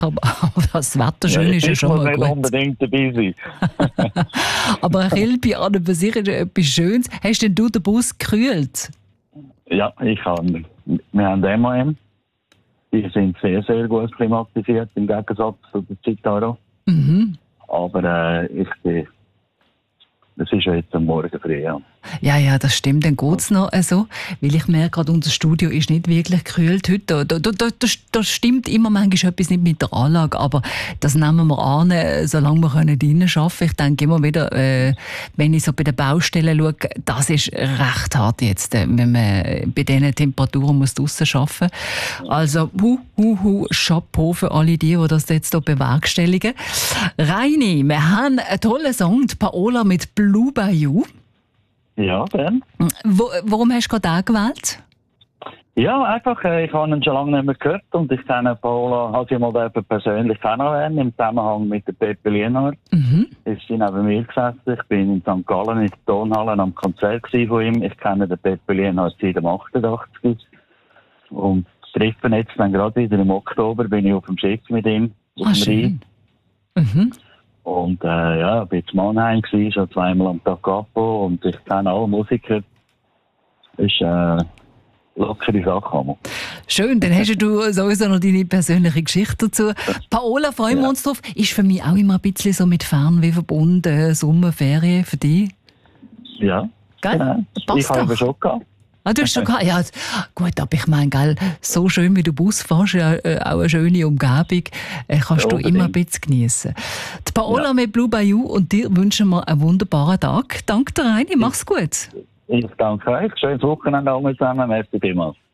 Aber das Wetter schön ist ja schon mal nicht gut. unbedingt dabei sein. Aber eine Kilbe an und für sich ist etwas Schönes. Hast denn du den Bus gekühlt? Ja, wir haben MAN. Die sind sehr, sehr gut klimatisiert, im Gegensatz zu der Citaro. Mhm. Aber das ist ja jetzt am Morgen früh, ja. Ja, das stimmt. Dann geht es noch so. Weil ich merke gerade, unser Studio ist nicht wirklich gekühlt heute. Da stimmt immer manchmal etwas nicht mit der Anlage. Aber das nehmen wir an, solange wir drinnen arbeiten können. Ich denke immer wieder, wenn ich so bei den Baustellen schaue, das ist recht hart jetzt, wenn man bei diesen Temperaturen muss draussen arbeiten muss. Also, Chapeau für alle die das jetzt hier bewerkstelligen. Reini, wir haben einen tollen Song, die Paola mit Blue Bayou. Ja, dann. Warum hast du gerade den gewählt? Ja, einfach, ich habe ihn schon lange nicht mehr gehört und ich kenne Paola, habe sie mal persönlich kennengelernt im Zusammenhang mit der Pepe Lienhardt. Ist sie neben mir gesessen. Ich bin in St. Gallen in der Tonhalle am Konzert von ihm. Ich kenne den Pepe Lienhardt seit dem 88. Und treffen jetzt dann gerade wieder im Oktober, bin ich auf dem Schiff mit ihm. Schön. Und ich war in Mannheim, schon zweimal am Tag Capo und ich kenne alle Musiker. Das ist lockere Sache. Schön, dann hast du sowieso noch deine persönliche Geschichte dazu. Paola, freuen wir uns drauf. Ist für mich auch immer ein bisschen so mit Fernweh verbunden, Sommerferien für dich? Ja, genau. Ich habe schon gehabt. Ah, du hast schon gehabt? Ja, gut, aber ich meine, gell, so schön wie du Bus fährst, ja, auch eine schöne Umgebung, kannst du immer ein bisschen geniessen. Die Paola mit Blue Bayou und dir wünschen wir einen wunderbaren Tag. Danke dir, Reini, mach's gut. Ich danke euch. Schönes Wochenende alle zusammen. Merci vielmals.